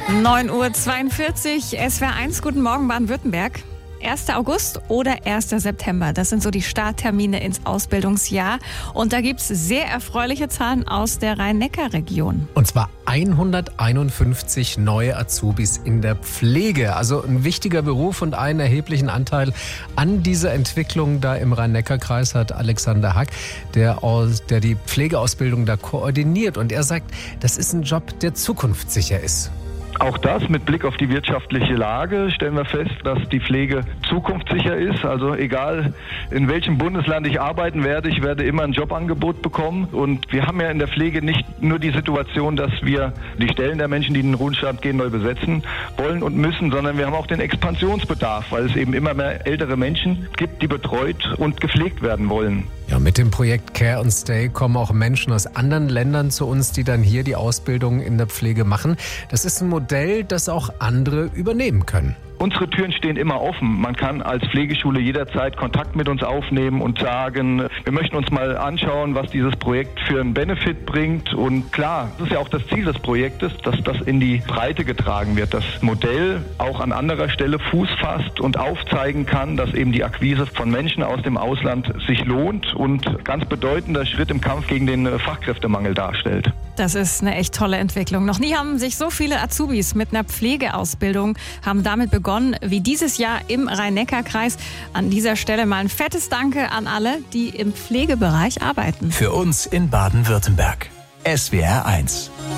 9:42 Uhr, SWR1, guten Morgen Baden-Württemberg. 1. August oder 1. September, das sind so die Starttermine ins Ausbildungsjahr. Und da gibt es sehr erfreuliche Zahlen aus der Rhein-Neckar-Region. Und zwar 151 neue Azubis in der Pflege. Also ein wichtiger Beruf und einen erheblichen Anteil an dieser Entwicklung da im Rhein-Neckar-Kreis hat Alexander Hack, der die Pflegeausbildung da koordiniert. Und er sagt, das ist ein Job, der zukunftssicher ist. Auch das mit Blick auf die wirtschaftliche Lage stellen wir fest, dass die Pflege zukunftssicher ist. Also egal in welchem Bundesland ich arbeiten werde, ich werde immer ein Jobangebot bekommen. Und wir haben ja in der Pflege nicht nur die Situation, dass wir die Stellen der Menschen, die in den Ruhestand gehen, neu besetzen wollen und müssen, sondern wir haben auch den Expansionsbedarf, weil es eben immer mehr ältere Menschen gibt, die betreut und gepflegt werden wollen. Ja, mit dem Projekt Care and Stay kommen auch Menschen aus anderen Ländern zu uns, die dann hier die Ausbildung in der Pflege machen. Das ist ein Modell, das auch andere übernehmen können. Unsere Türen stehen immer offen. Man kann als Pflegeschule jederzeit Kontakt mit uns aufnehmen und sagen, wir möchten uns mal anschauen, was dieses Projekt für einen Benefit bringt. Und klar, das ist ja auch das Ziel des Projektes, dass das in die Breite getragen wird. Das Modell auch an anderer Stelle Fuß fasst und aufzeigen kann, dass eben die Akquise von Menschen aus dem Ausland sich lohnt und ganz bedeutender Schritt im Kampf gegen den Fachkräftemangel darstellt. Das ist eine echt tolle Entwicklung. Noch nie haben sich so viele Azubis mit einer Pflegeausbildung haben damit begonnen wie dieses Jahr im Rhein-Neckar-Kreis. An dieser Stelle mal ein fettes Danke an alle, die im Pflegebereich arbeiten. Für uns in Baden-Württemberg. SWR1.